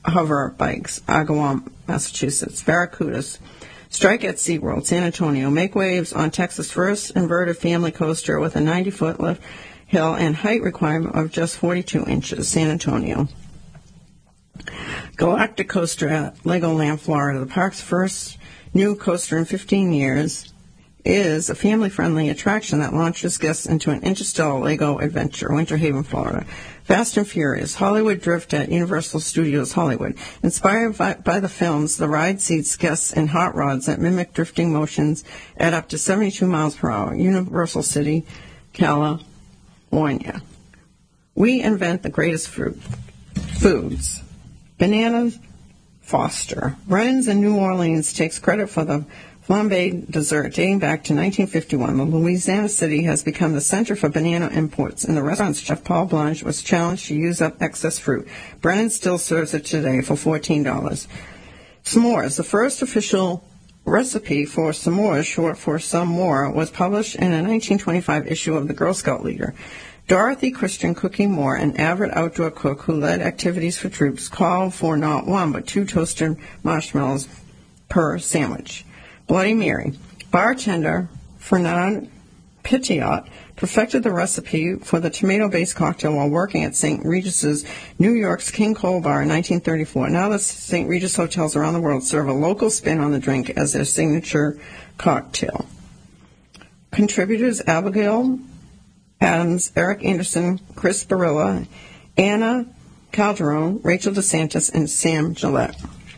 hover bikes, Agawam, Massachusetts. Barracudas strike at SeaWorld, San Antonio. Make waves on Texas' first inverted family coaster with a 90-foot lift hill and height requirement of just 42 inches, San Antonio. Galactic Coaster at Legoland, Florida. The park's first new coaster in 15 years is a family-friendly attraction that launches guests into an interstellar Lego adventure, Winter Haven, Florida. Fast and Furious, Hollywood Drift at Universal Studios Hollywood. Inspired by the films, the ride seats guests in hot rods that mimic drifting motions at up to 72 miles per hour. Universal City, California. We invent the greatest foods. Bananas Foster. Brennan's in New Orleans takes credit for the flambe dessert dating back to 1951. The Louisiana city has become the center for banana imports, and the restaurant's chef Paul Blanche was challenged to use up excess fruit. Brennan still serves it today for $14. S'mores. The first official recipe for s'mores, short for some more, was published in a 1925 issue of the Girl Scout Leader. Dorothy Christian Cookie Moore, an avid outdoor cook who led activities for troops, called for not one but 2 toasted marshmallows per sandwich. Bloody Mary. Bartender Fernand Petiot perfected the recipe for the tomato-based cocktail while working at St. Regis's, New York's King Cole Bar in 1934. Now the St. Regis hotels around the world serve a local spin on the drink as their signature cocktail. Contributors Abigail Adams, Eric Anderson, Chris Barilla, Anna Calderon, Rachel DeSantis, and Sam Gillette.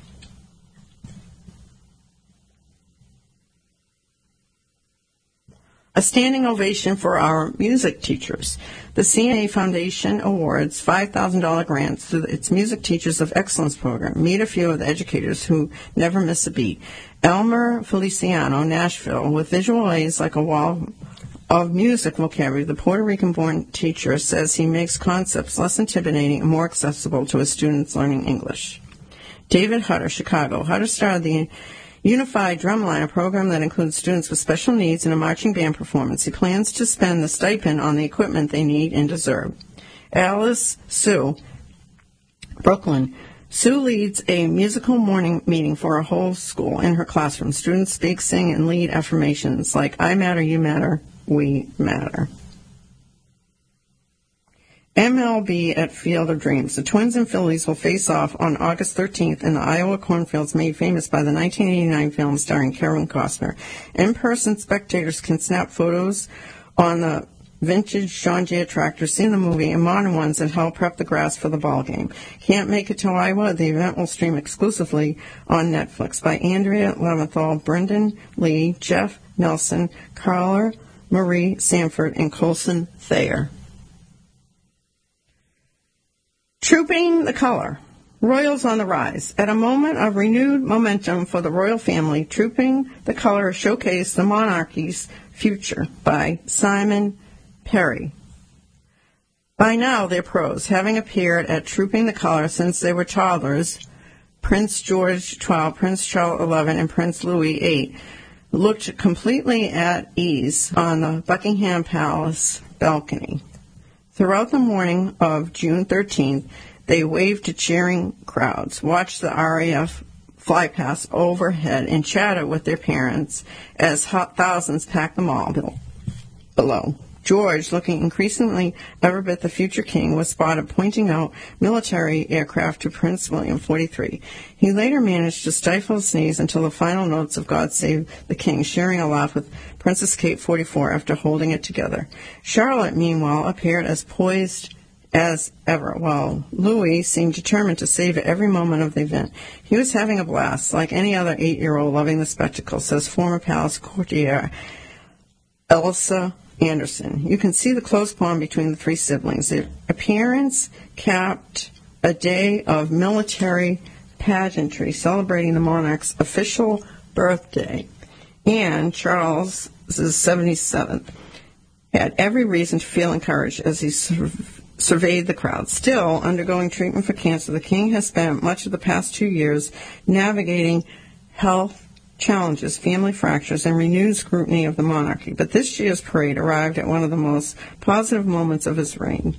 A standing ovation for our music teachers. The CNA Foundation awards $5,000 grants to its Music Teachers of Excellence program. Meet a few of the educators who never miss a beat. Elmer Feliciano, Nashville, with visual aids like a wall of music vocabulary, the Puerto Rican-born teacher says he makes concepts less intimidating and more accessible to his students learning English. David Hutter, Chicago. Hutter started the Unified Drumline, a program that includes students with special needs in a marching band performance. He plans to spend the stipend on the equipment they need and deserve. Alice Sue, Brooklyn. Sue leads a musical morning meeting for a whole school in her classroom. Students speak, sing, and lead affirmations like, I matter, you matter, we matter. MLB at Field of Dreams. The Twins and Phillies will face off on August 13th in the Iowa cornfields made famous by the 1989 film starring Kevin Costner. In-person spectators can snap photos on the vintage John Deere tractor, see the movie, and modern ones that help prep the grass for the ball game. Can't make it to Iowa? The event will stream exclusively on Netflix by Andrea Leventhal, Brendan Lee, Jeff Nelson, Carla Marie Sanford, and Colson Thayer. Trooping the Color. Royals on the rise. At a moment of renewed momentum for the royal family, Trooping the Color showcased the monarchy's future by Simon Perry. By now, they're pros, having appeared at Trooping the Color since they were toddlers. Prince George XII, Prince Charles XI, and Prince Louis VIII looked completely at ease on the Buckingham Palace balcony. Throughout the morning of June 13th, they waved to cheering crowds, watched the RAF fly past overhead, and chatted with their parents as thousands packed the mall below. George, looking increasingly ever bit the future king, was spotted pointing out military aircraft to Prince William, 43. He later managed to stifle a sneeze until the final notes of God Save the King, sharing a laugh with Princess Kate, 44, after holding it together. Charlotte, meanwhile, appeared as poised as ever, while Louis seemed determined to savor every moment of the event. He was having a blast, like any other 8-year-old loving the spectacle, says former palace courtier Elsa Anderson. You can see the close bond between the three siblings. Their appearance capped a day of military pageantry celebrating the monarch's official birthday, and Charles' 77th. Had every reason to feel encouraged as he surveyed the crowd. Still undergoing treatment for cancer, the king has spent much of the past 2 years navigating health challenges, family fractures, and renewed scrutiny of the monarchy. But this year's parade arrived at one of the most positive moments of his reign.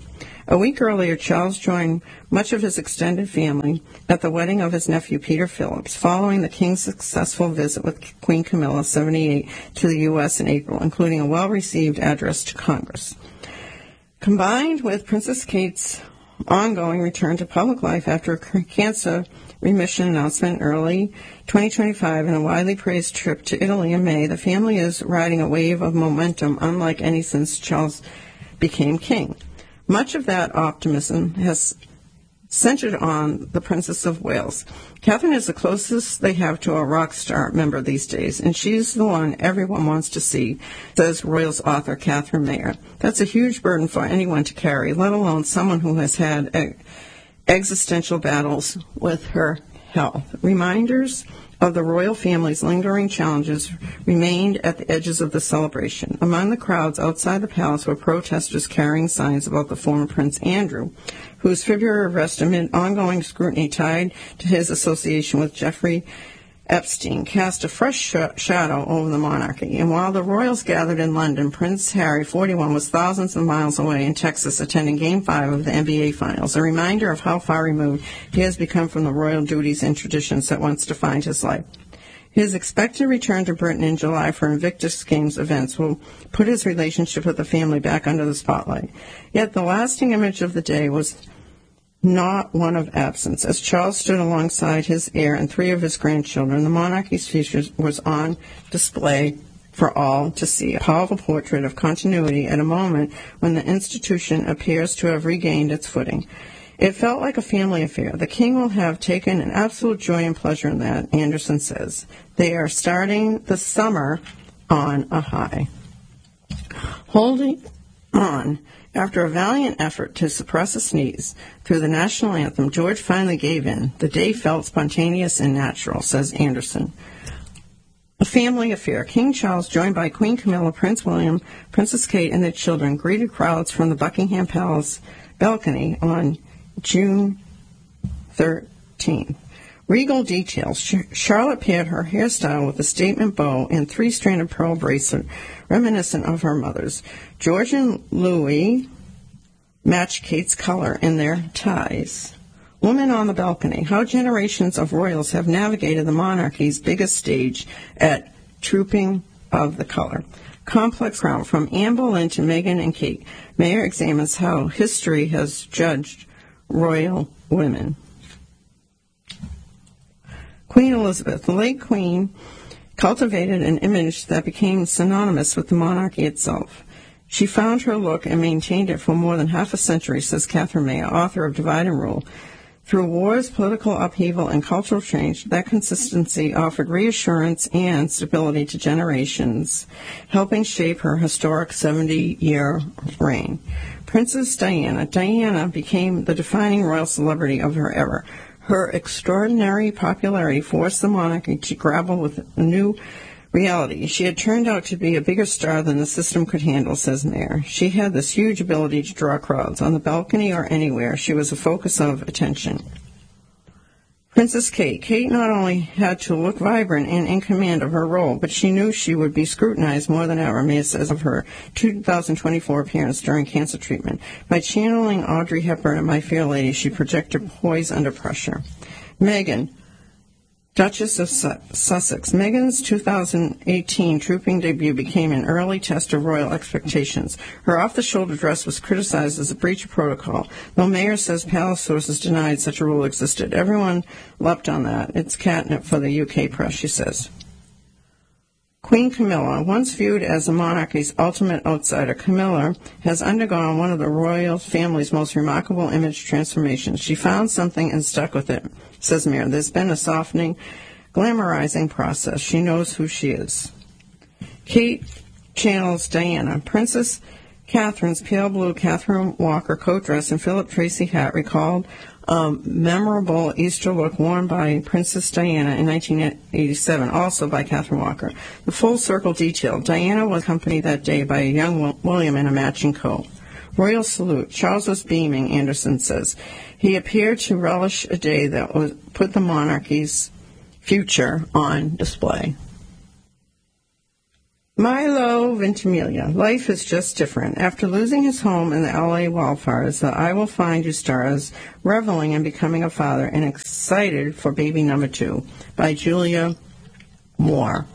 A week earlier, Charles joined much of his extended family at the wedding of his nephew Peter Phillips, following the king's successful visit with Queen Camilla, 78, to the U.S. in April, including a well-received address to Congress. Combined with Princess Kate's ongoing return to public life after a cancer remission announcement in early 2025 and a widely praised trip to Italy in May, the family is riding a wave of momentum unlike any since Charles became king. Much of that optimism has centered on the Princess of Wales. Catherine is the closest they have to a rock star member these days, and she's the one everyone wants to see, says Royals author Catherine Mayer. That's a huge burden for anyone to carry, let alone someone who has had existential battles with her health. Reminders of the royal family's lingering challenges remained at the edges of the celebration. Among the crowds outside the palace were protesters carrying signs about the former Prince Andrew, whose February arrest amid ongoing scrutiny tied to his association with Jeffrey Epstein cast a fresh shadow over the monarchy. And while the royals gathered in London, Prince Harry, 41, was thousands of miles away in Texas attending Game 5 of the NBA Finals, a reminder of how far removed he has become from the royal duties and traditions that once defined his life. His expected return to Britain in July for Invictus Games events will put his relationship with the family back under the spotlight. Yet the lasting image of the day was not one of absence. As Charles stood alongside his heir and 3 of his grandchildren, the monarchy's future was on display for all to see, a powerful portrait of continuity at a moment when the institution appears to have regained its footing. It felt like a family affair. The king will have taken an absolute joy and pleasure in that, Anderson says. They are starting the summer on a high. Holding on. After a valiant effort to suppress a sneeze through the national anthem, George finally gave in. The day felt spontaneous and natural, says Anderson. A family affair. King Charles, joined by Queen Camilla, Prince William, Princess Kate, and their children, greeted crowds from the Buckingham Palace balcony on June 13th. Regal details. Charlotte paired her hairstyle with a statement bow and 3-stranded pearl bracelet reminiscent of her mother's. George and Louis matched Kate's color in their ties. Woman on the balcony. How generations of royals have navigated the monarchy's biggest stage at Trooping of the Color. Complex crown from Anne Boleyn to Meghan and Kate. Mayer examines how history has judged royal women. Queen Elizabeth, the late queen, cultivated an image that became synonymous with the monarchy itself. She found her look and maintained it for more than half a century, says Catherine Mayer, author of Divide and Rule. Through wars, political upheaval, and cultural change, that consistency offered reassurance and stability to generations, helping shape her historic 70-year reign. Princess Diana. Diana became the defining royal celebrity of her era. Her extraordinary popularity forced the monarchy to grapple with a new reality. She had turned out to be a bigger star than the system could handle, says Mayer. She had this huge ability to draw crowds. On the balcony or anywhere, she was a focus of attention. Princess Kate. Kate not only had to look vibrant and in command of her role, but she knew she would be scrutinized more than ever, Mayer says of her 2024 appearance during cancer treatment. By channeling Audrey Hepburn and My Fair Lady, she projected poise under pressure. Meghan, Duchess of Sussex. Meghan's 2018 Trooping debut became an early test of royal expectations. Her off-the-shoulder dress was criticized as a breach of protocol, though Mayer says palace sources denied such a rule existed. Everyone leapt on that. It's catnip for the UK press, she says. Queen Camilla, once viewed as the monarchy's ultimate outsider, Camilla has undergone one of the royal family's most remarkable image transformations. She found something and stuck with it, says Mayer. There's been a softening, glamorizing process. She knows who she is. Kate channels Diana. Princess Catherine's pale blue Catherine Walker coat dress and Philip Tracy hat recalled a memorable Easter look worn by Princess Diana in 1987, also by Catherine Walker. The full circle detail. Diana was accompanied that day by a young William in a matching coat. Royal salute. Charles was beaming, Anderson says. He appeared to relish a day that would put the monarchy's future on display. Milo Ventimiglia. Life is just different. After losing his home in the L.A. wildfires, the I Will Find You stars reveling in becoming a father and excited for baby number 2 by Julia Moore.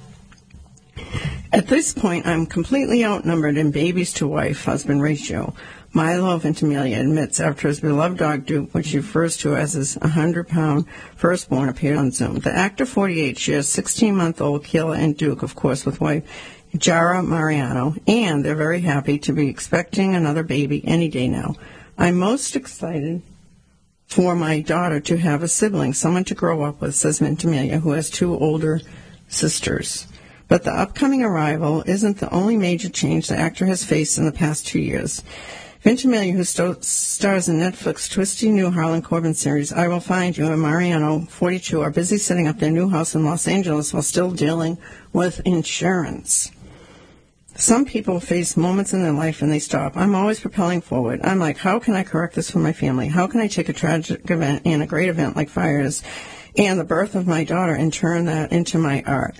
At this point, I'm completely outnumbered in babies to wife-husband ratio. Milo Ventimiglia admits after his beloved dog Duke, which he refers to as his 100-pound firstborn, appeared on Zoom. The actor 48 shares 16-month-old Kayla and Duke, of course, with wife Jara Mariano, and they're very happy to be expecting another baby any day now. I'm most excited for my daughter to have a sibling, someone to grow up with, says Ventimiglia, who has 2 older sisters. But the upcoming arrival isn't the only major change the actor has faced in the past 2 years. Ventimiglia, who stars in Netflix's twisty new Harlan Coben series, I Will Find You, and Mariano, 42, are busy setting up their new house in Los Angeles while still dealing with insurance. Some people face moments in their life and they stop. I'm always propelling forward. I'm like, how can I correct this for my family? How can I take a tragic event and a great event like fires and the birth of my daughter and turn that into my art?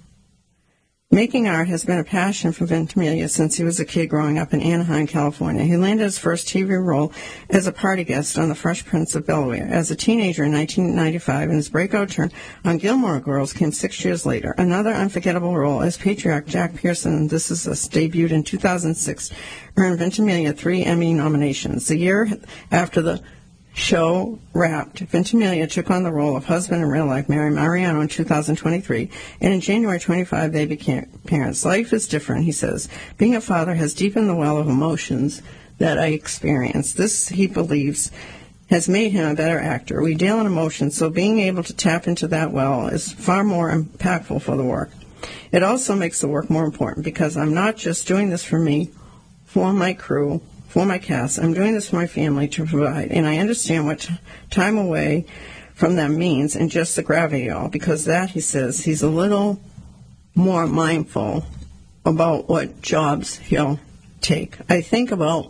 Making art has been a passion for Ventimiglia since he was a kid growing up in Anaheim, California. He landed his first TV role as a party guest on The Fresh Prince of Bel-Air as a teenager in 1995, and his breakout turn on Gilmore Girls came 6 years later. Another unforgettable role as patriarch Jack Pearson, This Is Us, debuted in 2006, earned Ventimiglia 3 Emmy nominations. The year after the show wrapped, Ventimiglia took on the role of husband in real life, married Mariano in 2023, and in January 25 they became parents. Life is different, he says. Being a father has deepened the well of emotions that I experienced. This, he believes, has made him a better actor. We deal in emotions, so being able to tap into that well is far more impactful for the work. It also makes the work more important because I'm not just doing this for me, for my crew, for my cast. I'm doing this for my family to provide, and I understand what time away from them means and just the gravity of all, because that, he says, he's a little more mindful about what jobs he'll take. I think about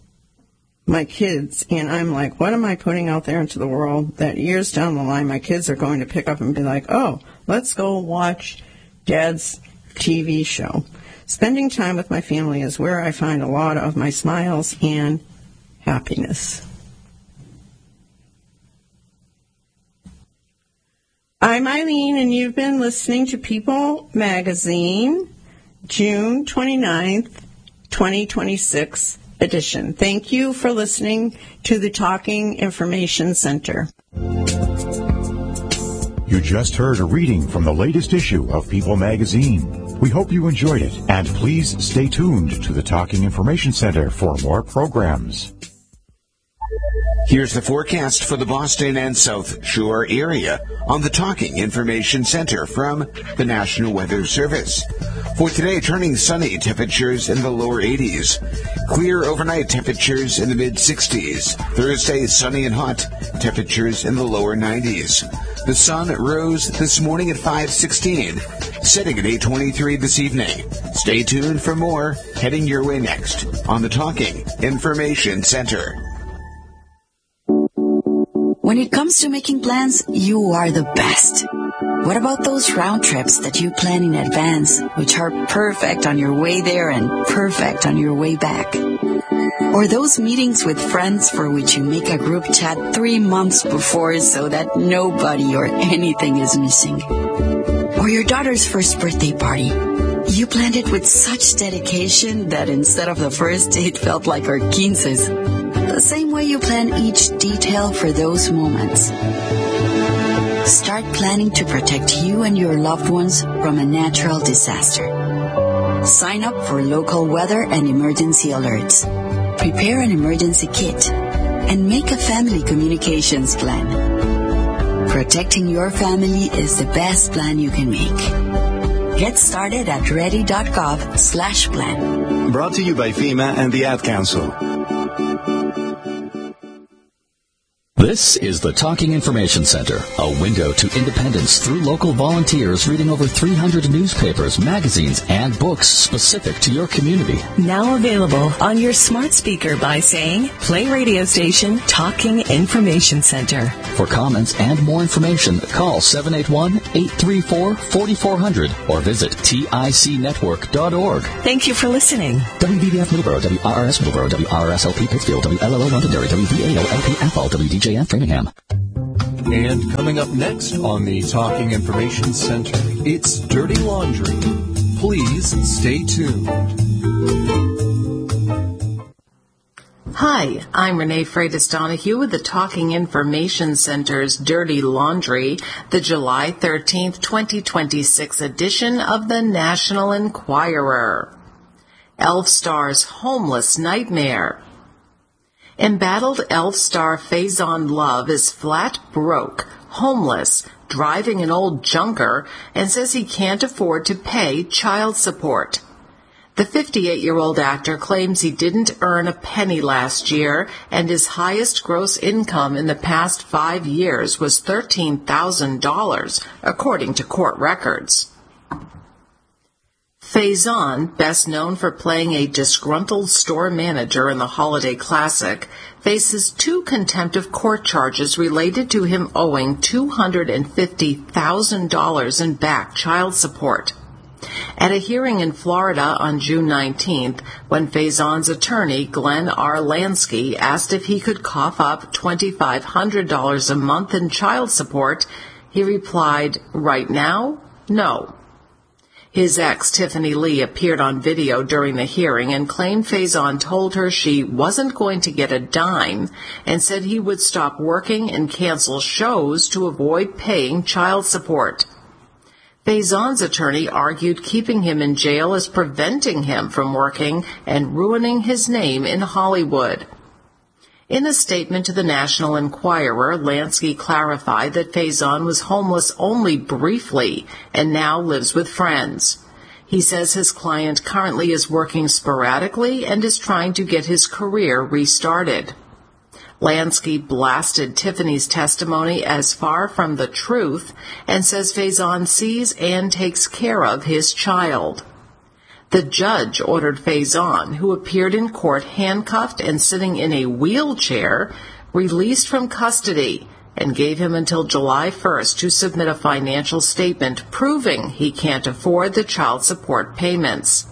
my kids, and I'm like, what am I putting out there into the world that years down the line my kids are going to pick up and be like, oh, let's go watch Dad's TV show. Spending time with my family is where I find a lot of my smiles and happiness. I'm Eileen, and you've been listening to People Magazine, June 29th, 2026 edition. Thank you for listening to the Talking Information Center. You just heard a reading from the latest issue of People Magazine. We hope you enjoyed it, and please stay tuned to the Talking Information Center for more programs. Here's the forecast for the Boston and South Shore area on the Talking Information Center from the National Weather Service. For today, turning sunny, temperatures in the lower 80s. Clear overnight, temperatures in the mid-60s. Thursday, sunny and hot, temperatures in the lower 90s. The sun rose this morning at 5:16, setting at 8:23 this evening. Stay tuned for more heading your way next on the Talking Information Center. When it comes to making plans, you are the best. What about those round trips that you plan in advance, which are perfect on your way there and perfect on your way back? Or those meetings with friends for which you make a group chat 3 months before so that nobody or anything is missing? Or your daughter's first birthday party. You planned it with such dedication that instead of the first date felt like our quinces. The same way you plan each detail for those moments. Start planning to protect you and your loved ones from a natural disaster. Sign up for local weather and emergency alerts. Prepare an emergency kit. And make a family communications plan. Protecting your family is the best plan you can make. Get started at ready.gov/plan. Brought to you by FEMA and the Ad Council. This is the Talking Information Center, a window to independence through local volunteers reading over 300 newspapers, magazines, and books specific to your community. Now available on your smart speaker by saying, play radio station Talking Information Center. For comments and more information, call 781-834-4400 or visit ticnetwork.org. Thank you for listening. WBBF Middleborough, WRRS Middleborough, WRSLP Pittsfield, WLLO Londonderry, WBAO-LP Athol, WDJF Framingham. And coming up next on the Talking Information Center, it's Dirty Laundry. Please stay tuned. Hi, I'm Renee Freitas Donahue with the Talking Information Center's Dirty Laundry, the July 13th, 2026 edition of the National Enquirer. Elf Star's homeless nightmare. Embattled Elf star Faison Love is flat broke, homeless, driving an old junker, and says he can't afford to pay child support. The 58-year-old actor claims he didn't earn a penny last year, and his highest gross income in the past 5 years was $13,000, according to court records. Faison, best known for playing a disgruntled store manager in the Holiday Classic, faces 2 contempt of court charges related to him owing $250,000 in back child support. At a hearing in Florida on June 19th, when Faison's attorney, Glenn R. Lansky, asked if he could cough up $2,500 a month in child support, he replied, "Right now, no." His ex, Tiffany Lee, appeared on video during the hearing and claimed Faison told her she wasn't going to get a dime and said he would stop working and cancel shows to avoid paying child support. Faison's attorney argued keeping him in jail is preventing him from working and ruining his name in Hollywood. In a statement to the National Enquirer, Lansky clarified that Faison was homeless only briefly and now lives with friends. He says his client currently is working sporadically and is trying to get his career restarted. Lansky blasted Tiffany's testimony as far from the truth and says Faison sees and takes care of his child. The judge ordered Faison, who appeared in court handcuffed and sitting in a wheelchair, released from custody and gave him until July 1st to submit a financial statement proving he can't afford the child support payments.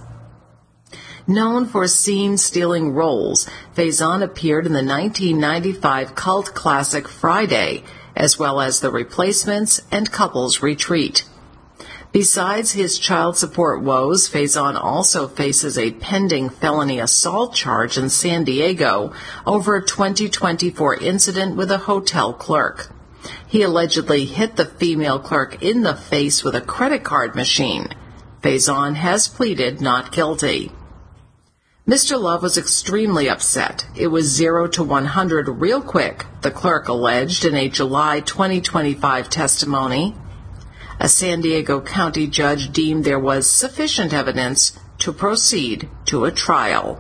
Known for scene-stealing roles, Faison appeared in the 1995 cult classic Friday, as well as The Replacements and Couples Retreat. Besides his child support woes, Faison also faces a pending felony assault charge in San Diego over a 2024 incident with a hotel clerk. He allegedly hit the female clerk in the face with a credit card machine. Faison has pleaded not guilty. Mr. Love was extremely upset. It was 0 to 100 real quick, the clerk alleged in a July 2025 testimony. A San Diego County judge deemed there was sufficient evidence to proceed to a trial.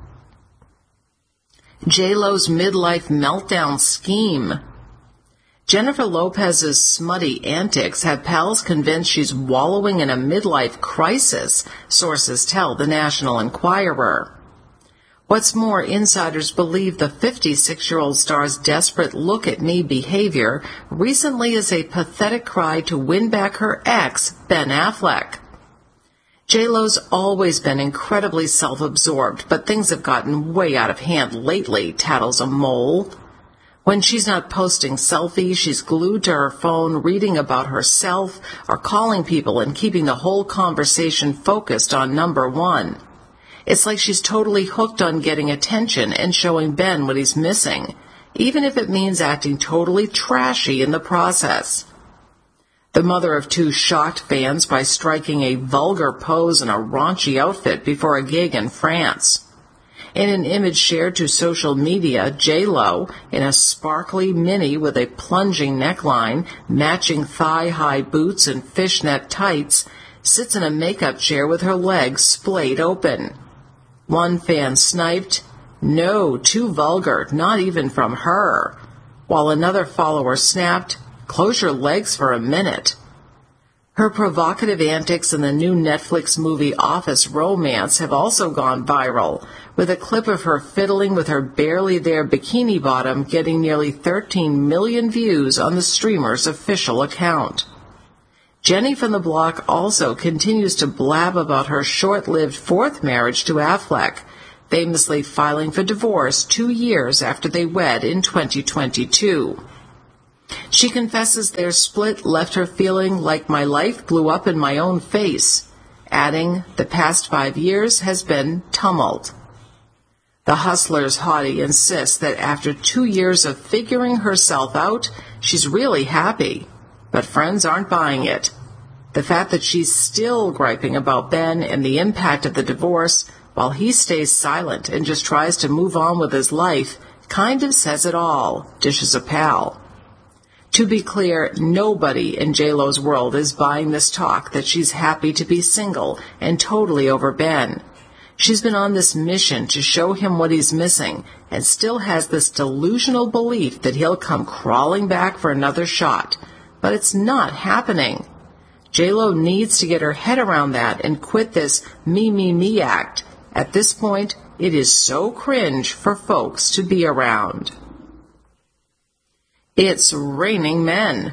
J-Lo's midlife meltdown scheme. Jennifer Lopez's smutty antics have pals convinced she's wallowing in a midlife crisis, sources tell the National Enquirer. What's more, insiders believe the 56-year-old star's desperate look-at-me behavior recently is a pathetic cry to win back her ex, Ben Affleck. J-Lo's always been incredibly self-absorbed, but things have gotten way out of hand lately, tattles a mole. When she's not posting selfies, she's glued to her phone reading about herself or calling people and keeping the whole conversation focused on number one. It's like she's totally hooked on getting attention and showing Ben what he's missing, even if it means acting totally trashy in the process. The mother of two shocked fans by striking a vulgar pose in a raunchy outfit before a gig in France. In an image shared to social media, J-Lo, in a sparkly mini with a plunging neckline, matching thigh-high boots and fishnet tights, sits in a makeup chair with her legs splayed open. One fan sniped, "No, too vulgar, not even from her." while another follower snapped, "Close your legs for a minute." Her provocative antics in the new Netflix movie Office Romance have also gone viral, with a clip of her fiddling with her barely there bikini bottom getting nearly 13 million views on the streamer's official account. Jenny from the Block also continues to blab about her short-lived fourth marriage to Affleck, famously filing for divorce 2 years after they wed in 2022. She confesses their split left her feeling like my life blew up in my own face, adding, "The past 5 years has been tumult." The Hustler's hottie insists that after 2 years of figuring herself out, she's really happy, but friends aren't buying it. The fact that she's still griping about Ben and the impact of the divorce, while he stays silent and just tries to move on with his life, kind of says it all, dishes a pal. To be clear, nobody in J-Lo's world is buying this talk that she's happy to be single and totally over Ben. She's been on this mission to show him what he's missing and still has this delusional belief that he'll come crawling back for another shot. But it's not happening. J-Lo needs to get her head around that and quit this me act. At this point, it is so cringe for folks to be around. It's raining men.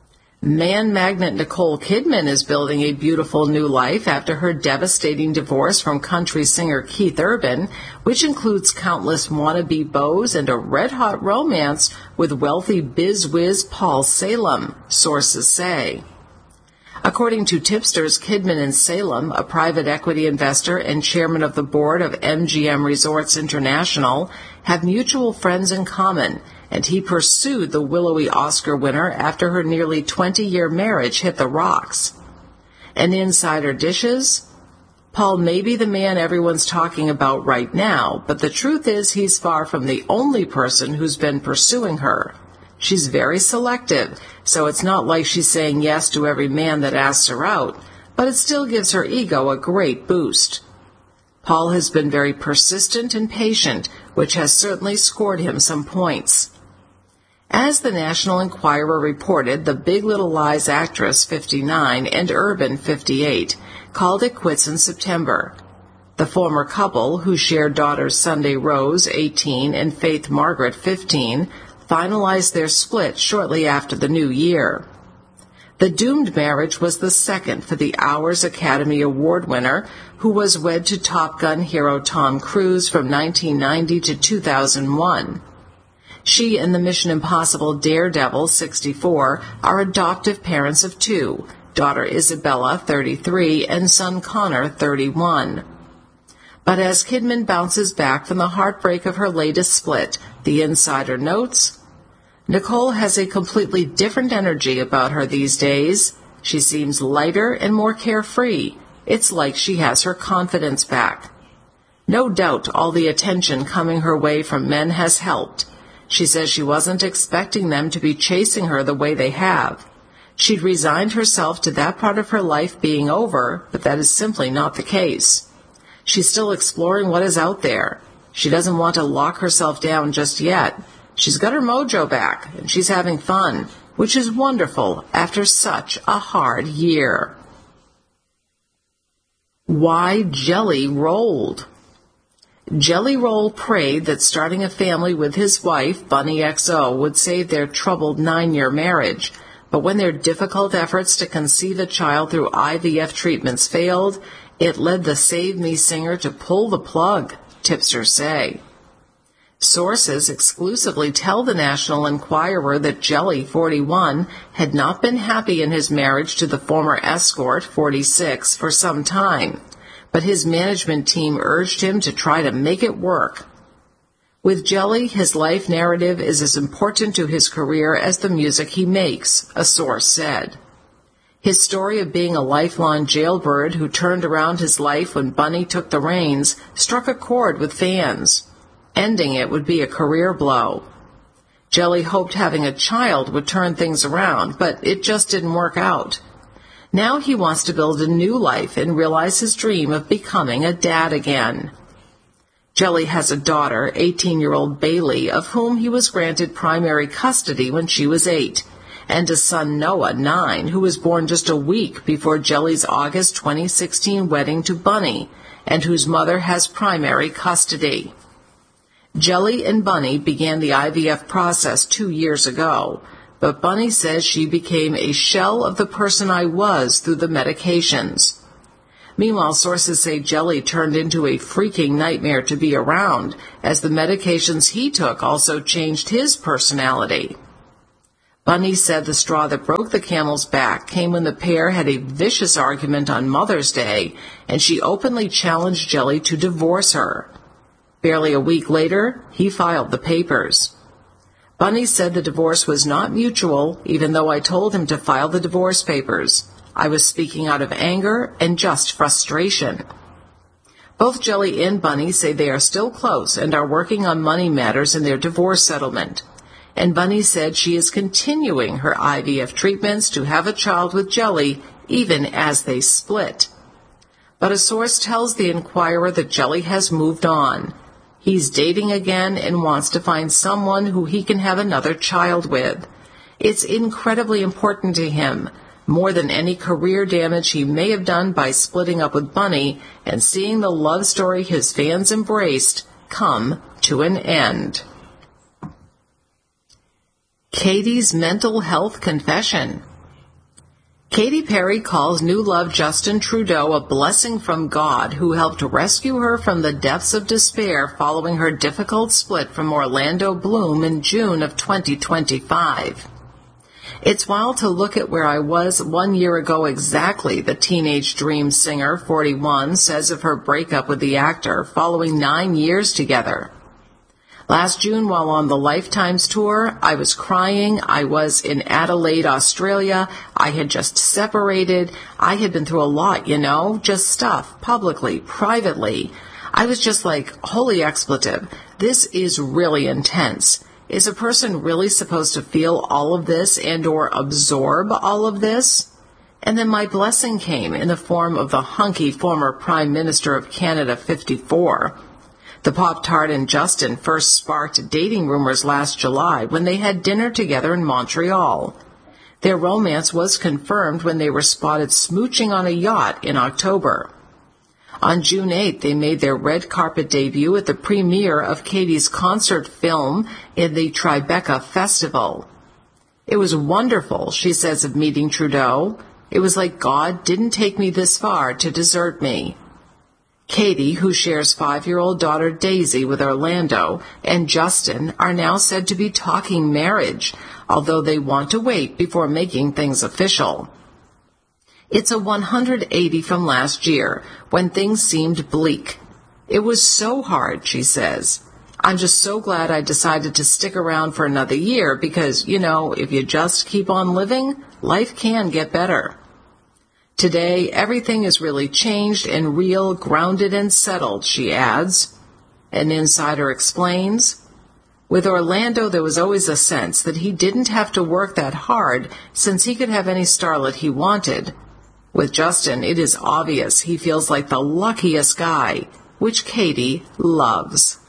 Man magnet Nicole Kidman is building a beautiful new life after her devastating divorce from country singer Keith Urban, which includes countless wannabe beaus and a red-hot romance with wealthy biz-whiz Paul Salem, sources say. According to tipsters, Kidman and Salem, a private equity investor and chairman of the board of MGM Resorts International, have mutual friends in common, and he pursued the willowy Oscar winner after her nearly 20-year marriage hit the rocks. And insider dishes? Paul may be the man everyone's talking about right now, but the truth is he's far from the only person who's been pursuing her. She's very selective, so it's not like she's saying yes to every man that asks her out, but it still gives her ego a great boost. Paul has been very persistent and patient, which has certainly scored him some points. As the National Enquirer reported, the Big Little Lies actress, 59, and Urban, 58, called it quits in September. The former couple, who shared daughters Sunday Rose, 18, and Faith Margaret, 15, finalized their split shortly after the new year. The doomed marriage was the second for the Hours Academy Award winner, who was wed to Top Gun hero Tom Cruise from 1990 to 2001. She and the Mission Impossible daredevil, 64, are adoptive parents of 2, daughter Isabella, 33, and son Connor, 31. But as Kidman bounces back from the heartbreak of her latest split, the insider notes, Nicole has a completely different energy about her these days. She seems lighter and more carefree. It's like she has her confidence back. No doubt all the attention coming her way from men has helped. She says she wasn't expecting them to be chasing her the way they have. She'd resigned herself to that part of her life being over, but that is simply not the case. She's still exploring what is out there. She doesn't want to lock herself down just yet. She's got her mojo back, and she's having fun, which is wonderful after such a hard year. Why Jelly rolled. Jelly Roll prayed that starting a family with his wife, Bunny XO, would save their troubled 9-year marriage, but when their difficult efforts to conceive a child through IVF treatments failed, it led the Save Me singer to pull the plug, tipsters say. Sources exclusively tell the National Enquirer that Jelly, 41, had not been happy in his marriage to the former escort, 46, for some time, but his management team urged him to try to make it work. With Jelly, his life narrative is as important to his career as the music he makes, a source said. His story of being a lifelong jailbird who turned around his life when Bunny took the reins struck a chord with fans. Ending it would be a career blow. Jelly hoped having a child would turn things around, but it just didn't work out. Now he wants to build a new life and realize his dream of becoming a dad again. Jelly has a daughter, 18-year-old Bailey, of whom he was granted primary custody when she was 8, and a son, Noah, 9, who was born just a week before Jelly's August 2016 wedding to Bunny, and whose mother has primary custody. Jelly and Bunny began the IVF process 2 years ago, but Bunny says she became a shell of the person I was through the medications. Meanwhile, sources say Jelly turned into a freaking nightmare to be around, as the medications he took also changed his personality. Bunny said the straw that broke the camel's back came when the pair had a vicious argument on Mother's Day, and she openly challenged Jelly to divorce her. Barely a week later, he filed the papers. Bunny said the divorce was not mutual, even though I told him to file the divorce papers. I was speaking out of anger and just frustration. Both Jelly and Bunny say they are still close and are working on money matters in their divorce settlement. And Bunny said she is continuing her IVF treatments to have a child with Jelly even as they split. But a source tells the Inquirer that Jelly has moved on. He's dating again and wants to find someone who he can have another child with. It's incredibly important to him, more than any career damage he may have done by splitting up with Bunny and seeing the love story his fans embraced come to an end. Katie's mental health confession. Katy Perry calls new love Justin Trudeau a blessing from God who helped rescue her from the depths of despair following her difficult split from Orlando Bloom in June of 2025. It's wild to look at where I was 1 year ago exactly, the teenage dream singer, 41, says of her breakup with the actor following 9 years together. Last June, while on the Lifetimes tour, I was crying. I was in Adelaide, Australia. I had just separated. I had been through a lot, just stuff, publicly, privately. I was just like, holy expletive, this is really intense. Is a person really supposed to feel all of this and or absorb all of this? And then my blessing came in the form of the hunky former Prime Minister of Canada, 54. The Pop-Tart and Justin first sparked dating rumors last July when they had dinner together in Montreal. Their romance was confirmed when they were spotted smooching on a yacht in October. On June 8th, they made their red carpet debut at the premiere of Katie's concert film in the Tribeca Festival. It was wonderful, she says of meeting Trudeau. It was like God didn't take me this far to desert me. Katie, who shares 5-year-old daughter Daisy with Orlando, and Justin are now said to be talking marriage, although they want to wait before making things official. It's a 180 from last year, when things seemed bleak. It was so hard, she says. I'm just so glad I decided to stick around for another year because, if you just keep on living, life can get better. Today, everything is really changed and real, grounded and settled, she adds. An insider explains, with Orlando, there was always a sense that he didn't have to work that hard since he could have any starlet he wanted. With Justin, it is obvious he feels like the luckiest guy, which Katie loves.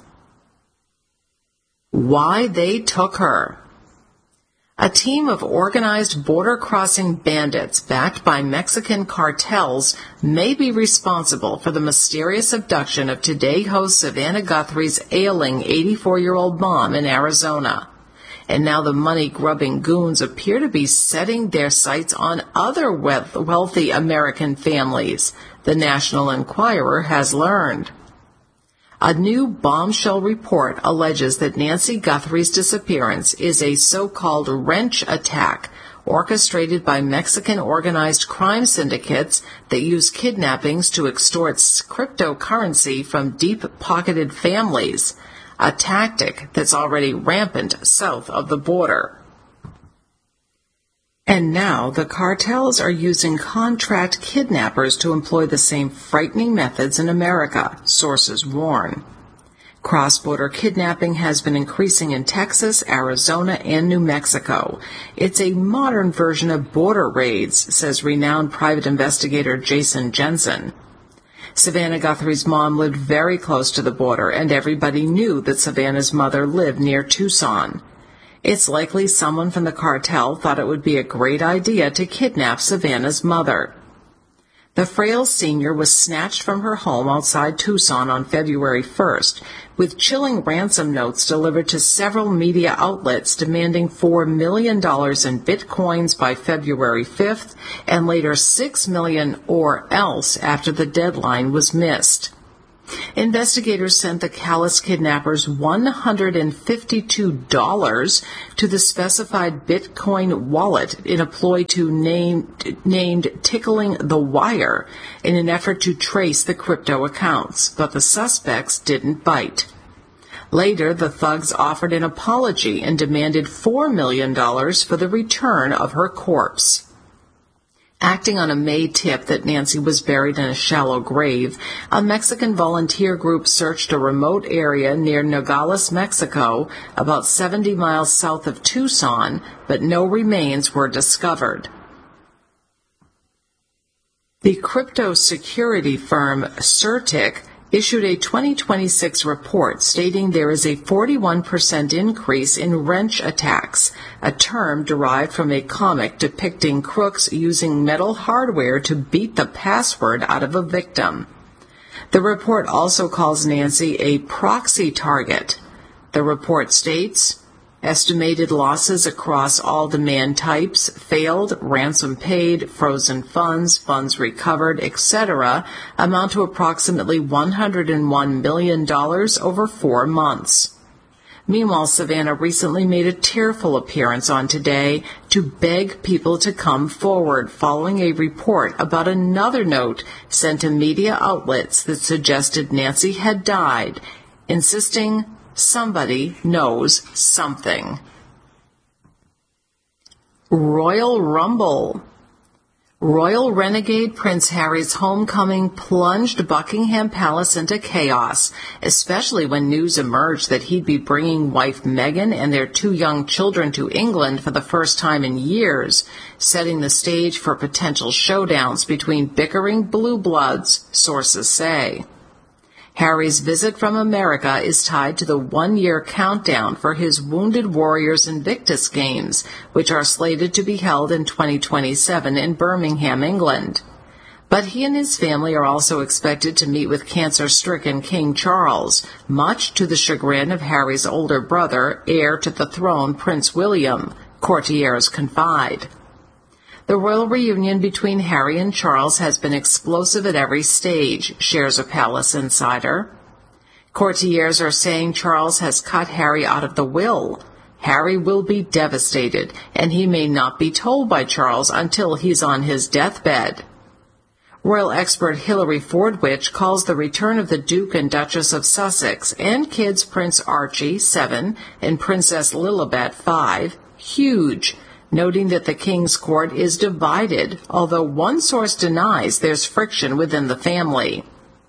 Why they took her. A team of organized border-crossing bandits backed by Mexican cartels may be responsible for the mysterious abduction of Today host Savannah Guthrie's ailing 84-year-old mom in Arizona. And now the money-grubbing goons appear to be setting their sights on other wealthy American families, the National Enquirer has learned. A new bombshell report alleges that Nancy Guthrie's disappearance is a so-called wrench attack orchestrated by Mexican organized crime syndicates that use kidnappings to extort cryptocurrency from deep-pocketed families, a tactic that's already rampant south of the border. And now the cartels are using contract kidnappers to employ the same frightening methods in America, sources warn. Cross-border kidnapping has been increasing in Texas, Arizona, and New Mexico. It's a modern version of border raids, says renowned private investigator Jason Jensen. Savannah Guthrie's mom lived very close to the border, and everybody knew that Savannah's mother lived near Tucson. It's likely someone from the cartel thought it would be a great idea to kidnap Savannah's mother. The frail senior was snatched from her home outside Tucson on February 1st, with chilling ransom notes delivered to several media outlets demanding $4 million in bitcoins by February 5th and later $6 million or else after the deadline was missed. Investigators sent the callous kidnappers $152 to the specified Bitcoin wallet in a ploy named Tickling the Wire in an effort to trace the crypto accounts, but the suspects didn't bite. Later, the thugs offered an apology and demanded $4 million for the return of her corpse. Acting on a May tip that Nancy was buried in a shallow grave, a Mexican volunteer group searched a remote area near Nogales, Mexico, about 70 miles south of Tucson, but no remains were discovered. The crypto security firm Certic issued a 2026 report stating there is a 41% increase in wrench attacks, a term derived from a comic depicting crooks using metal hardware to beat the password out of a victim. The report also calls Nancy a proxy target. The report states, estimated losses across all demand types, failed, ransom paid, frozen funds, funds recovered, etc., amount to approximately $101 million over 4 months. Meanwhile, Savannah recently made a tearful appearance on Today to beg people to come forward following a report about another note sent to media outlets that suggested Nancy had died, insisting somebody knows something. Royal Rumble. Royal renegade Prince Harry's homecoming plunged Buckingham Palace into chaos, especially when news emerged that he'd be bringing wife Meghan and their 2 young children to England for the first time in years, setting the stage for potential showdowns between bickering blue bloods, sources say. Harry's visit from America is tied to the 1-year countdown for his Wounded Warriors Invictus Games, which are slated to be held in 2027 in Birmingham, England. But he and his family are also expected to meet with cancer-stricken King Charles, much to the chagrin of Harry's older brother, heir to the throne Prince William, courtiers confide. The royal reunion between Harry and Charles has been explosive at every stage, shares a palace insider. Courtiers are saying Charles has cut Harry out of the will. Harry will be devastated, and he may not be told by Charles until he's on his deathbed. Royal expert Hilary Fordwich calls the return of the Duke and Duchess of Sussex and kids Prince Archie, 7, and Princess Lilibet, 5, huge, noting that the King's court is divided, although one source denies there's friction within the family.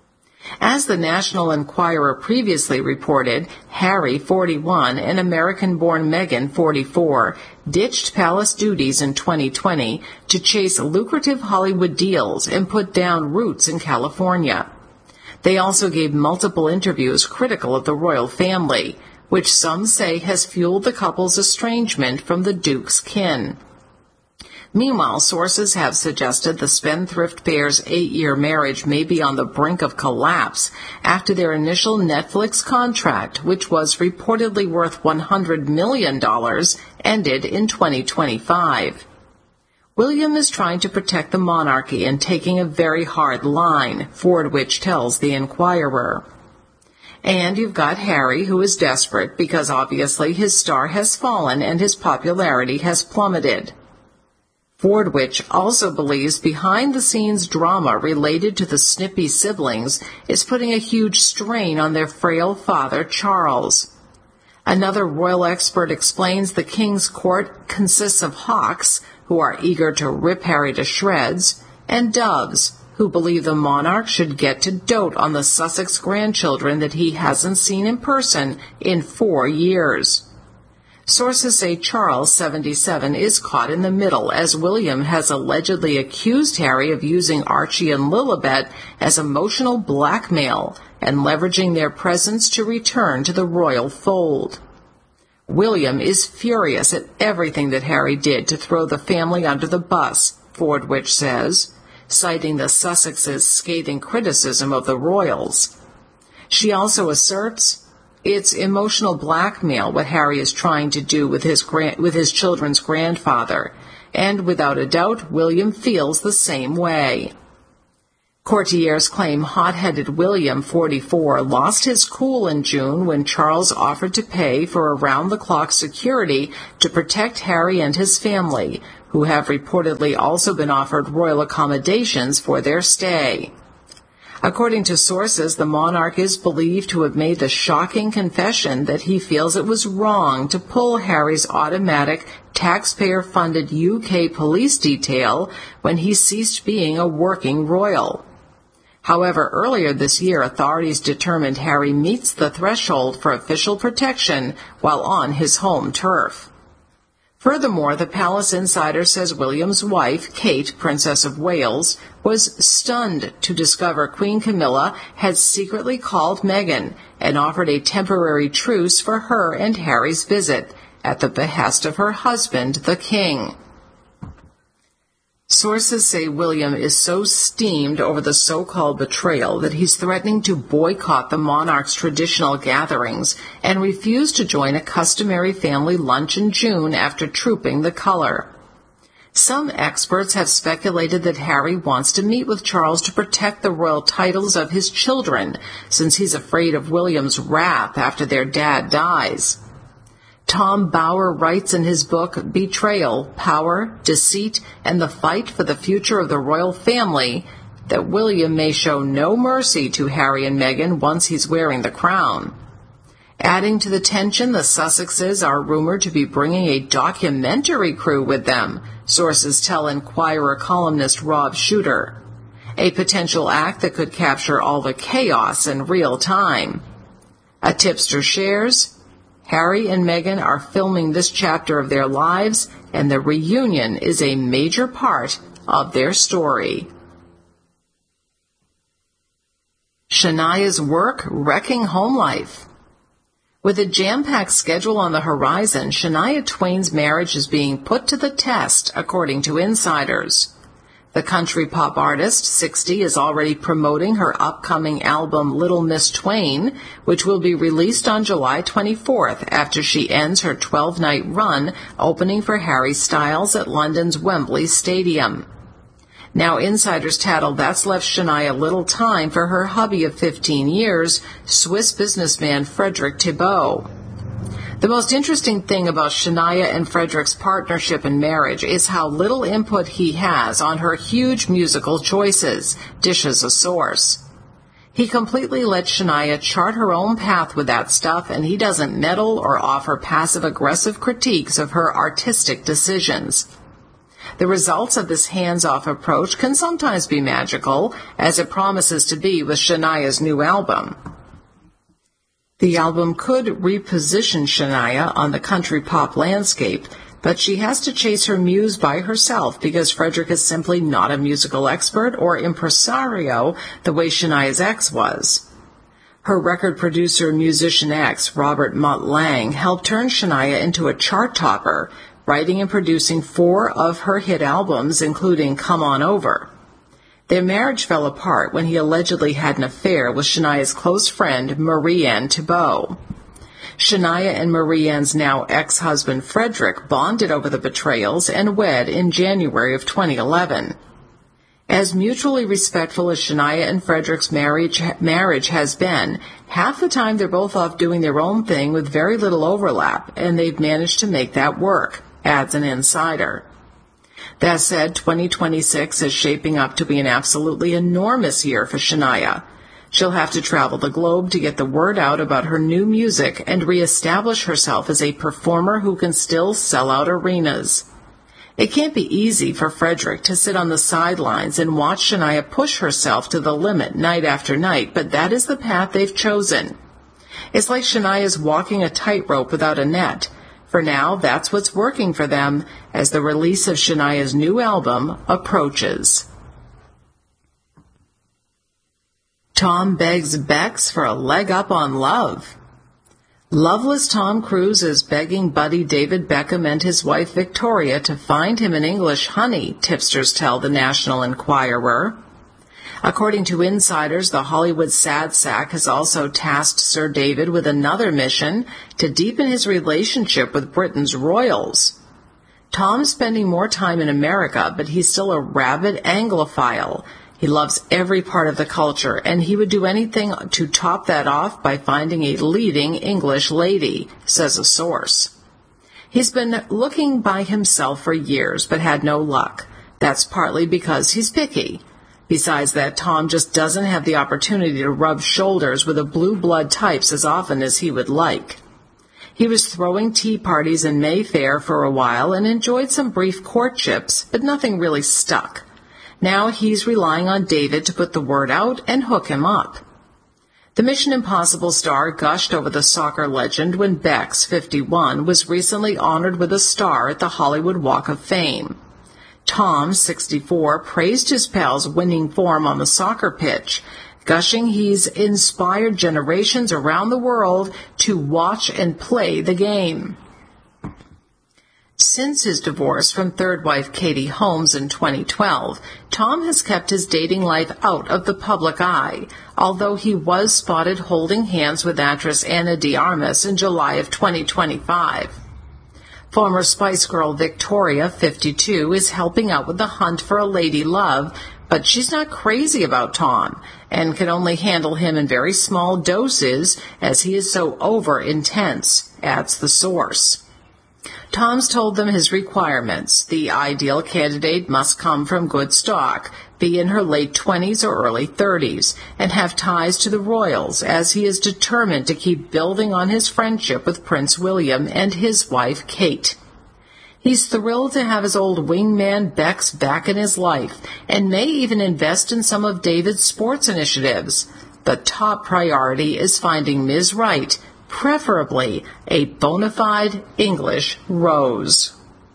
As the National Enquirer previously reported, Harry, 41, and American-born Meghan, 44, ditched palace duties in 2020 to chase lucrative Hollywood deals and put down roots in California. They also gave multiple interviews critical of the royal family, which some say has fueled the couple's estrangement from the Duke's kin. Meanwhile, sources have suggested the spendthrift pair's 8-year marriage may be on the brink of collapse after their initial Netflix contract, which was reportedly worth $100 million, ended in 2025. William is trying to protect the monarchy and taking a very hard line, Fordwich tells the Enquirer. And you've got Harry, who is desperate because obviously his star has fallen and his popularity has plummeted. Fordwich also believes behind-the-scenes drama related to the snippy siblings is putting a huge strain on their frail father, Charles. Another royal expert explains the King's court consists of hawks, who are eager to rip Harry to shreds, and doves, who believe the monarch should get to dote on the Sussex grandchildren that he hasn't seen in person in 4 years. Sources say Charles, 77, is caught in the middle as William has allegedly accused Harry of using Archie and Lilibet as emotional blackmail and leveraging their presence to return to the royal fold. William is furious at everything that Harry did to throw the family under the bus, Fordwich says, citing the Sussexes' scathing criticism of the royals. She also asserts it's emotional blackmail what Harry is trying to do with his children's grandfather, and without a doubt, William feels the same way. Courtiers claim hot-headed William, 44, lost his cool in June when Charles offered to pay for around-the-clock security to protect Harry and his family, who have reportedly also been offered royal accommodations for their stay. According to sources, the monarch is believed to have made the shocking confession that he feels it was wrong to pull Harry's automatic, taxpayer-funded UK police detail when he ceased being a working royal. However, earlier this year, authorities determined Harry meets the threshold for official protection while on his home turf. Furthermore, the Palace Insider says William's wife, Kate, Princess of Wales, was stunned to discover Queen Camilla had secretly called Meghan and offered a temporary truce for her and Harry's visit, at the behest of her husband, the King. Sources say William is so steamed over the so-called betrayal that he's threatening to boycott the monarch's traditional gatherings and refuse to join a customary family lunch in June after trooping the color. Some experts have speculated that Harry wants to meet with Charles to protect the royal titles of his children, since he's afraid of William's wrath after their dad dies. Tom Bauer writes in his book Betrayal, Power, Deceit, and the Fight for the Future of the Royal Family that William may show no mercy to Harry and Meghan once he's wearing the crown. Adding to the tension, the Sussexes are rumored to be bringing a documentary crew with them, sources tell Inquirer columnist Rob Shooter. A potential act that could capture all the chaos in real time. A tipster shares, Harry and Meghan are filming this chapter of their lives, and the reunion is a major part of their story. Shania's work wrecking home life. With a jam-packed schedule on the horizon, Shania Twain's marriage is being put to the test, according to insiders. The country pop artist, 60, is already promoting her upcoming album Little Miss Twain, which will be released on July 24th after she ends her 12-night run opening for Harry Styles at London's Wembley Stadium. Now insiders tattle that's left Shania little time for her hubby of 15 years, Swiss businessman Frederick Thibault. The most interesting thing about Shania and Frederick's partnership and marriage is how little input he has on her huge musical choices, dishes a source. He completely lets Shania chart her own path with that stuff, and he doesn't meddle or offer passive-aggressive critiques of her artistic decisions. The results of this hands-off approach can sometimes be magical, as it promises to be with Shania's new album. The album could reposition Shania on the country pop landscape, but she has to chase her muse by herself because Frederick is simply not a musical expert or impresario the way Shania's ex was. Her record producer musician ex, Robert Mutt Lang, helped turn Shania into a chart topper, writing and producing 4 of her hit albums, including Come On Over. Their marriage fell apart when he allegedly had an affair with Shania's close friend, Marie-Anne Thibault. Shania and Marie-Anne's now ex-husband, Frederick, bonded over the betrayals and wed in January of 2011. As mutually respectful as Shania and Frederick's marriage has been, half the time they're both off doing their own thing with very little overlap, and they've managed to make that work, adds an insider. That said, 2026 is shaping up to be an absolutely enormous year for Shania. She'll have to travel the globe to get the word out about her new music and reestablish herself as a performer who can still sell out arenas. It can't be easy for Frederick to sit on the sidelines and watch Shania push herself to the limit night after night, but that is the path they've chosen. It's like Shania's walking a tightrope without a net. For now, that's what's working for them as the release of Shania's new album approaches. Tom begs Bex for a leg up on love. Loveless Tom Cruise is begging buddy David Beckham and his wife Victoria to find him an English honey, tipsters tell the National Enquirer. According to insiders, the Hollywood sad sack has also tasked Sir David with another mission to deepen his relationship with Britain's royals. Tom's spending more time in America, but he's still a rabid Anglophile. He loves every part of the culture, and he would do anything to top that off by finding a leading English lady, says a source. He's been looking by himself for years, but had no luck. That's partly because he's picky. Besides that, Tom just doesn't have the opportunity to rub shoulders with the blue blood types as often as he would like. He was throwing tea parties in Mayfair for a while and enjoyed some brief courtships, but nothing really stuck. Now he's relying on David to put the word out and hook him up. The Mission Impossible star gushed over the soccer legend when Bex, 51, was recently honored with a star at the Hollywood Walk of Fame. Tom, 64, praised his pal's winning form on the soccer pitch, gushing he's inspired generations around the world to watch and play the game. Since his divorce from third wife Katie Holmes in 2012, Tom has kept his dating life out of the public eye, although he was spotted holding hands with actress Ana de Armas in July of 2025. Former Spice Girl Victoria, 52, is helping out with the hunt for a lady love, but she's not crazy about Tom and can only handle him in very small doses as he is so over-intense, adds the source. Tom's told them his requirements. The ideal candidate must come from good stock, be in her late 20s or early 30s, and have ties to the royals, as he is determined to keep building on his friendship with Prince William and his wife Kate. He's thrilled to have his old wingman Bex back in his life, and may even invest in some of David's sports initiatives. The top priority is finding Ms. Right, preferably a bona fide English rose.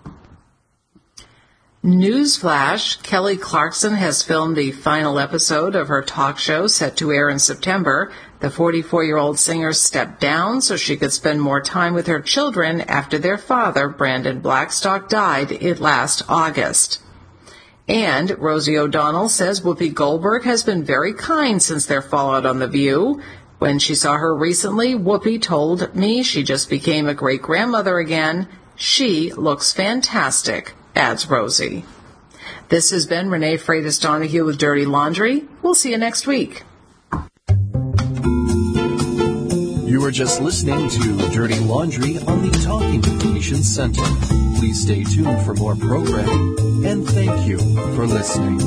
Newsflash, Kelly Clarkson has filmed the final episode of her talk show set to air in September. The 44-year-old singer stepped down so she could spend more time with her children after their father, Brandon Blackstock, died last August. And Rosie O'Donnell says Whoopi Goldberg has been very kind since their fallout on The View. When she saw her recently, Whoopi told me she just became a great-grandmother again. She looks fantastic, adds Rosie. This has been Renee Freitas Donahue with Dirty Laundry. We'll see you next week. You were just listening to Dirty Laundry on the Talking Information Center. Please stay tuned for more programming, and thank you for listening.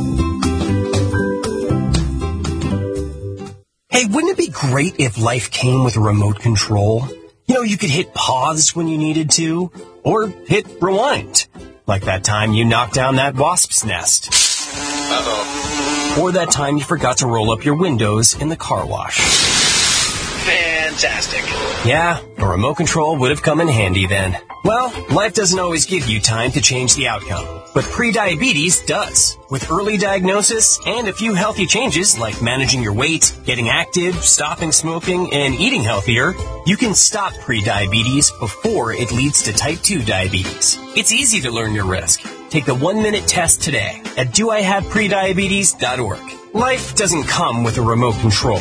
Hey, wouldn't it be great if life came with a remote control? You know, you could hit pause when you needed to, or hit rewind, like that time you knocked down that wasp's nest. Uh-oh. Or that time you forgot to roll up your windows in the car wash. Fantastic. Yeah, a remote control would have come in handy then. Well, life doesn't always give you time to change the outcome, but prediabetes does. With early diagnosis and a few healthy changes like managing your weight, getting active, stopping smoking, and eating healthier, you can stop prediabetes before it leads to type 2 diabetes. It's easy to learn your risk. Take the 1-minute test today at doihaveprediabetes.org. Life doesn't come with a remote control.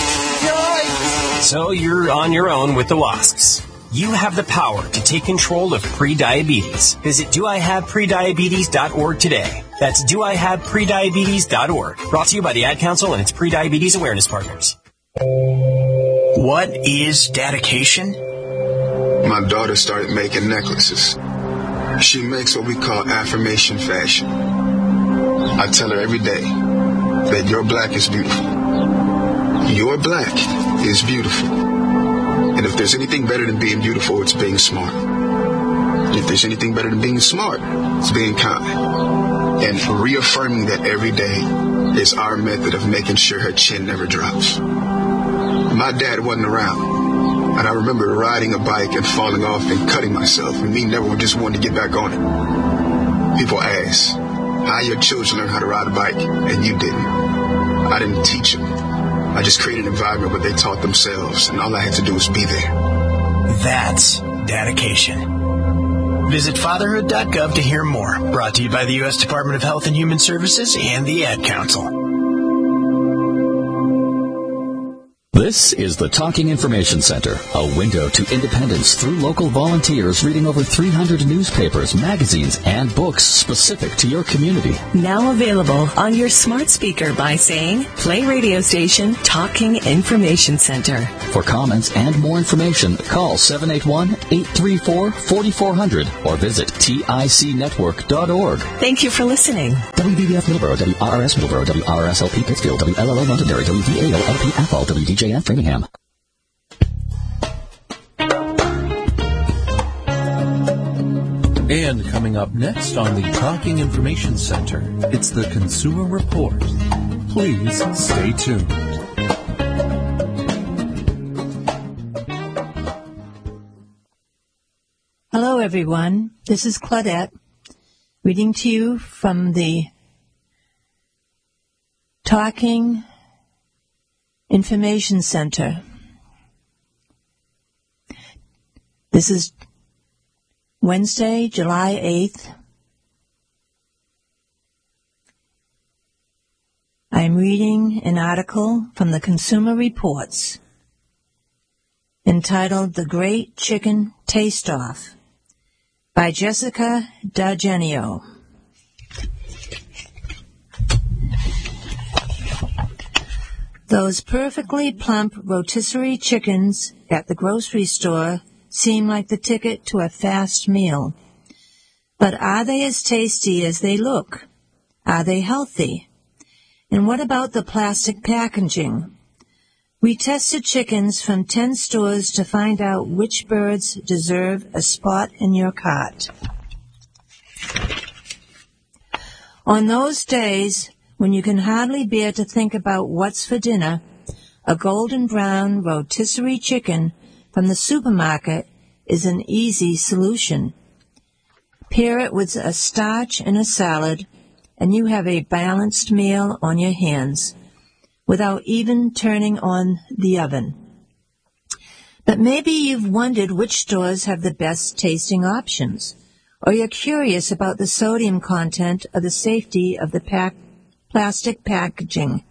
So you're on your own with the wasps. You have the power to take control of prediabetes. Visit doihaveprediabetes.org today. That's doihaveprediabetes.org. Brought to you by the Ad Council and its prediabetes awareness partners. What is dedication? My daughter started making necklaces. She makes what we call affirmation fashion. I tell her every day that your black is beautiful. Your black is beautiful. And if there's anything better than being beautiful, it's being smart. If there's anything better than being smart, it's being kind. And reaffirming that every day is our method of making sure her chin never drops. My dad wasn't around, And I remember riding a bike and falling off and cutting myself, and me never just wanting to get back on it. People ask, how your children learn how to ride a bike, and you didn't. I didn't teach them. I just created an environment where they taught themselves, and all I had to do was be there. That's dedication. Visit fatherhood.gov to hear more. Brought to you by the U.S. Department of Health and Human Services and the Ad Council. This is the Talking Information Center, a window to independence through local volunteers reading over 300 newspapers, magazines, and books specific to your community. Now available on your smart speaker by saying, play radio station Talking Information Center. For comments and more information, call 781-834-4400 or visit ticnetwork.org. Thank you for listening. WBBF Middleborough, WRRS Middleborough, WRSLP Pittsfield, WLLO Londonderry, WVAO-LP Athol, WDJF Framingham. And coming up next on the Talking Information Center, it's the Consumer Report. Please stay tuned. Hello, everyone. This is Claudette, reading to you from the Talking Information Center. This is Wednesday, July 8th. I'm reading an article from the Consumer Reports entitled The Great Chicken Taste-Off by Jessica D'Argenio. Those perfectly plump rotisserie chickens at the grocery store seem like the ticket to a fast meal. But are they as tasty as they look? Are they healthy? And what about the plastic packaging? We tested chickens from 10 stores to find out which birds deserve a spot in your cart. On those days when you can hardly bear to think about what's for dinner, a golden brown rotisserie chicken from the supermarket is an easy solution. Pair it with a starch and a salad, and you have a balanced meal on your hands, without even turning on the oven. But maybe you've wondered which stores have the best tasting options, or you're curious about the sodium content or the safety of the plastic packaging.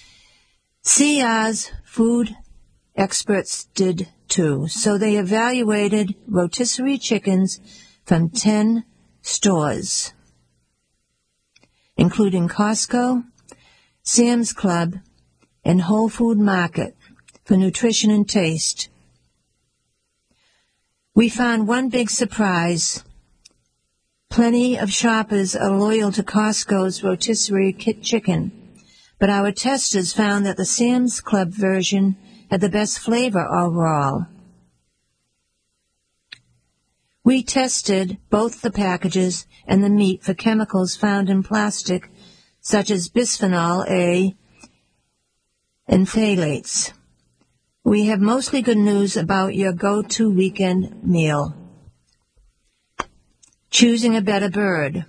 CR's food experts did too, so they evaluated rotisserie chickens from 10 stores, including Costco, Sam's Club, and Whole Food Market for nutrition and taste. We found one big surprise. Plenty of shoppers are loyal to Costco's rotisserie chicken, but our testers found that the Sam's Club version had the best flavor overall. We tested both the packages and the meat for chemicals found in plastic, such as bisphenol A and phthalates. We have mostly good news about your go-to weekend meal. Choosing a better bird.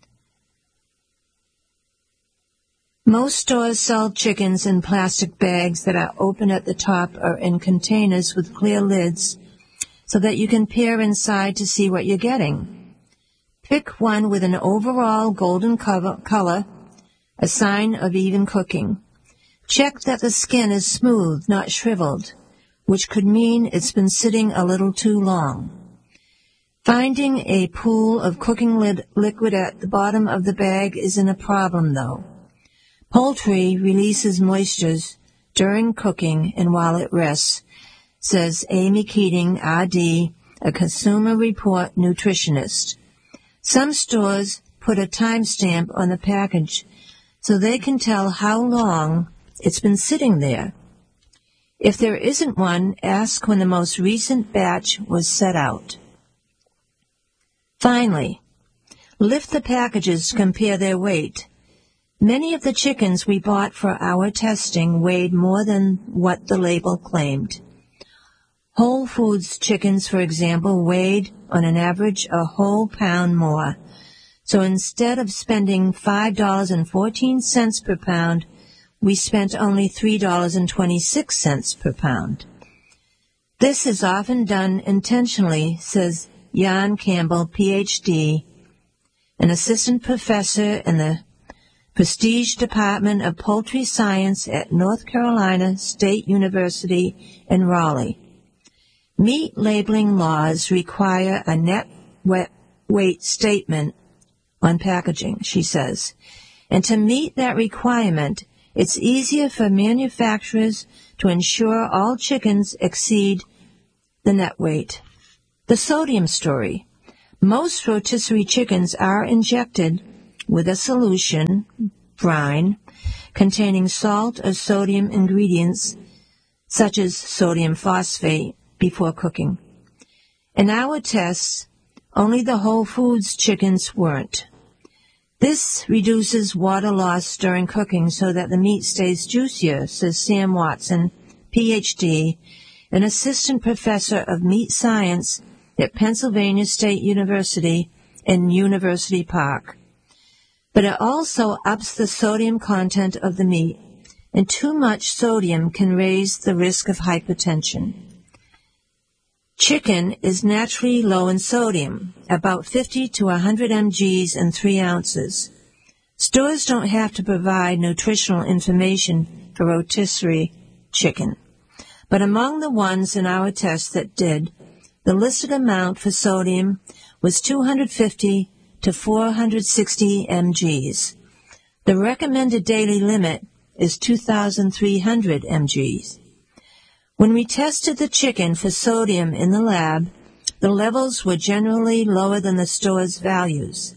Most stores sell chickens in plastic bags that are open at the top or in containers with clear lids so that you can peer inside to see what you're getting. Pick one with an overall golden color, a sign of even cooking. Check that the skin is smooth, not shriveled, which could mean it's been sitting a little too long. Finding a pool of cooking liquid at the bottom of the bag isn't a problem, though. Poultry releases moistures during cooking and while it rests, says Amy Keating, RD, a Consumer Report nutritionist. Some stores put a timestamp on the package so they can tell how long it's been sitting there. If there isn't one, ask when the most recent batch was set out. Finally, lift the packages to compare their weight. Many of the chickens we bought for our testing weighed more than what the label claimed. Whole Foods chickens, for example, weighed on an average a whole pound more. So instead of spending $5.14 per pound, we spent only $3.26 per pound. This is often done intentionally, says Jan Campbell, Ph.D., an assistant professor in the Prestige Department of Poultry Science at North Carolina State University in Raleigh. Meat labeling laws require a net weight statement on packaging, she says. And to meet that requirement, it's easier for manufacturers to ensure all chickens exceed the net weight. The sodium story. Most rotisserie chickens are injected with a solution, brine, containing salt or sodium ingredients such as sodium phosphate before cooking. In our tests, only the Whole Foods chickens weren't. This reduces water loss during cooking so that the meat stays juicier, says Sam Watson, Ph.D., an assistant professor of meat science at Pennsylvania State University in University Park. But it also ups the sodium content of the meat, and too much sodium can raise the risk of hypertension. Chicken is naturally low in sodium, about 50 to 100 mgs in 3 ounces. Stores don't have to provide nutritional information for rotisserie chicken, but among the ones in our test that did, the listed amount for sodium was 250 to 460 mgs. The recommended daily limit is 2,300 mgs. When we tested the chicken for sodium in the lab, the levels were generally lower than the store's values.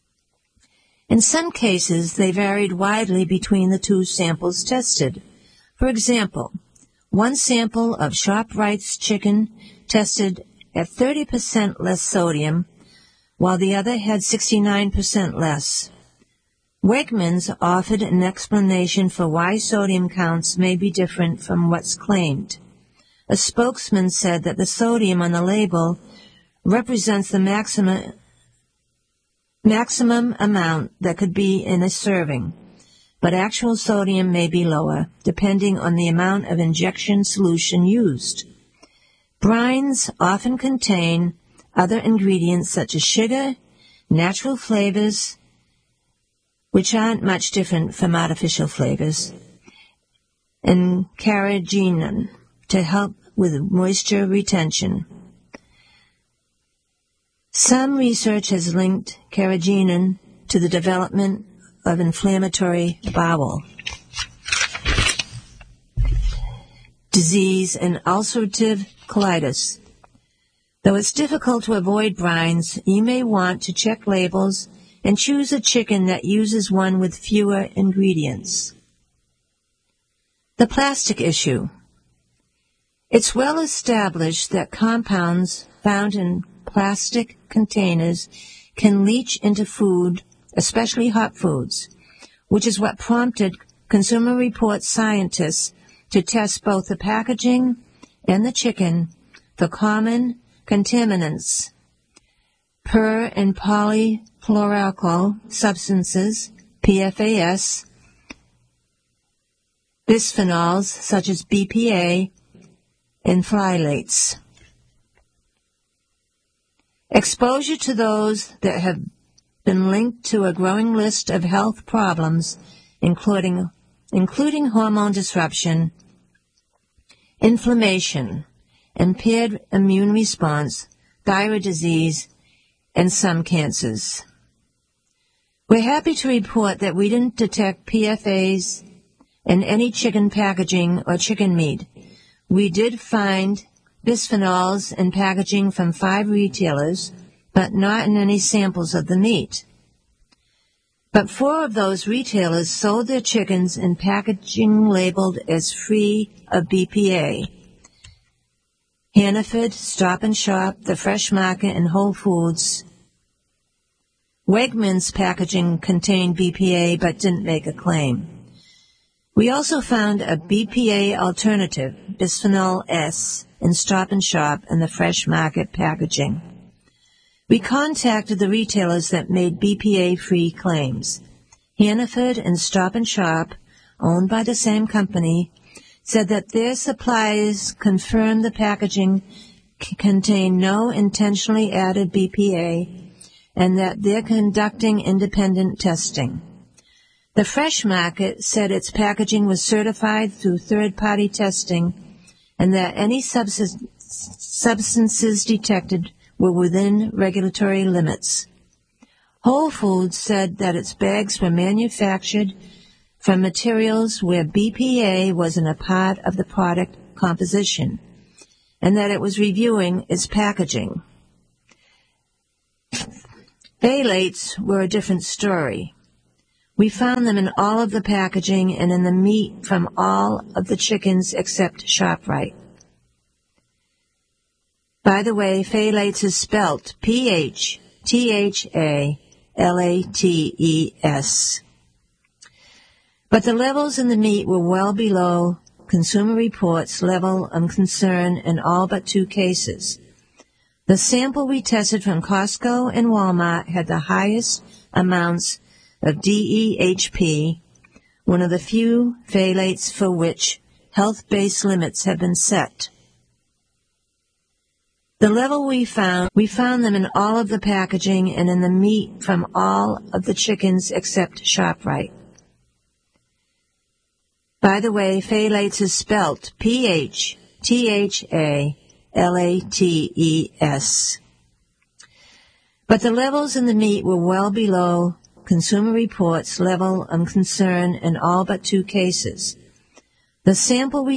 In some cases, they varied widely between the 2 samples tested. For example, one sample of ShopRite's chicken tested at 30% less sodium, while the other had 69% less. Wegmans offered an explanation for why sodium counts may be different from what's claimed. A spokesman said that the sodium on the label represents the maximum amount that could be in a serving, but actual sodium may be lower, depending on the amount of injection solution used. Brines often contain other ingredients such as sugar, natural flavors, which aren't much different from artificial flavors, and carrageenan to help with moisture retention. Some research has linked carrageenan to the development of inflammatory bowel disease and ulcerative colitis. Though it's difficult to avoid brines, you may want to check labels and choose a chicken that uses one with fewer ingredients. The plastic issue. It's well established that compounds found in plastic containers can leach into food, especially hot foods, which is what prompted Consumer Reports scientists to test both the packaging and the chicken for common contaminants, per and polyfluoroalkyl substances, PFAS, bisphenols such as BPA, and phthalates. Exposure to those that have been linked to a growing list of health problems, including hormone disruption, inflammation, impaired immune response, thyroid disease, and some cancers. We're happy to report that we didn't detect PFAS in any chicken packaging or chicken meat. We did find bisphenols in packaging from 5 retailers, but not in any samples of the meat. But 4 of those retailers sold their chickens in packaging labeled as free of BPA. Hannaford, Stop and Shop, The Fresh Market, and Whole Foods. Wegmans packaging contained BPA but didn't make a claim. We also found a BPA alternative, bisphenol S, in Stop and Shop and the Fresh Market packaging. We contacted the retailers that made BPA-free claims. Hannaford and Stop and Shop, owned by the same company, said that their suppliers confirmed the packaging contained no intentionally added BPA and that they're conducting independent testing. The Fresh Market said its packaging was certified through third-party testing and that any substances detected were within regulatory limits. Whole Foods said that its bags were manufactured from materials where BPA wasn't a part of the product composition, and that it was reviewing its packaging. Phthalates were a different story. We found them in all of the packaging and in the meat from all of the chickens except ShopRite. By the way, phthalates is spelt P-H-T-H-A-L-A-T-E-S. But the levels in the meat were well below Consumer Reports' level of concern in all but 2 cases. The sample we tested from Costco and Walmart had the highest amounts of DEHP, one of the few phthalates for which health-based limits have been set. The level we found them in all of the packaging and in the meat from all of the chickens except ShopRite. By the way, phthalates is spelt P-H-T-H-A-L-A-T-E-S. But the levels in the meat were well below Consumer Reports' level of concern in all but 2 cases. The sample we